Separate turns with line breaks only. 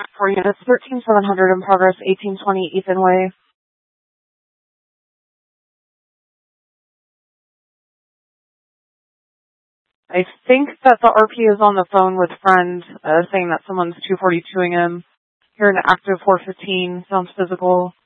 4 units, 13700 in progress, 1820 Ethan Way. I think that the RP is on the phone with friend, saying that someone's 242ing him. Here in active 415, sounds physical.